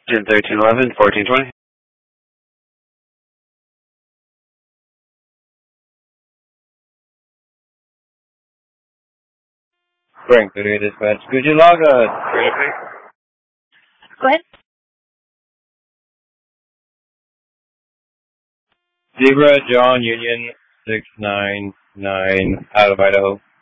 10, 13, 11, 14, 20. Frank, 38 dispatch. Could you log a trailer? Go ahead. Zebra John Union 699 out of Idaho.